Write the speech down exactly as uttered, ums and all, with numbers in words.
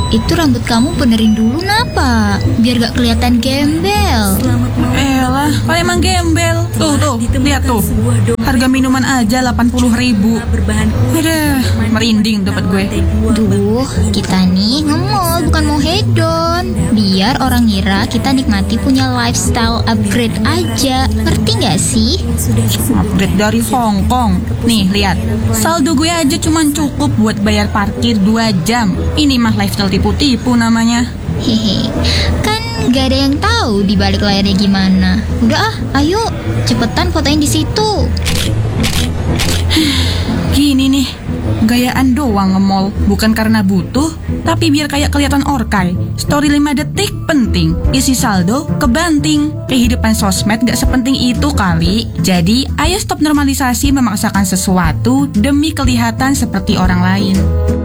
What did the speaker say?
itu rambut kamu benerin dulu napa? Biar gak kelihatan gembel. Elah, kok emang gembel? Tuh, tuh, lihat tuh. Harga minuman aja delapan puluh ribu. Udah, merinding dapat gue. Duh, kita nih nge-mall bukan mau hedon. Biar orang ngira kita nikmati punya lifestyle upgrade aja. Ngerti gak sih? Upgrade dari Hong Kong. Nih, lihat. Saldo gue aja cuman cukup buat bayar parkir dua jam. Ini mah lifestyle tipu-tipu namanya. Hehe, kan gak ada yang tahu di balik layarnya gimana. Udah ah, ayo cepetan fotoin di situ. Gini nih, gayaan doang nge-mall. Bukan karena butuh, tapi biar kayak kelihatan orkai. Story lima detik penting, isi saldo kebanting. Kehidupan sosmed gak sepenting itu kali. Jadi, ayo stop normalisasi memaksakan sesuatu demi kelihatan seperti orang lain.